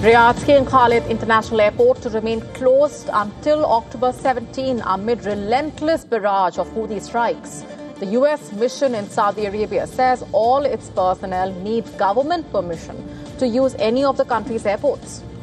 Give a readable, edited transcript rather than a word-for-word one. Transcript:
Riyadh's King Khalid International Airport to remain closed until October 17 amid relentless barrage of Houthi strikes. The US mission in Saudi Arabia says all its personnel need government permission to use any of the country's airports.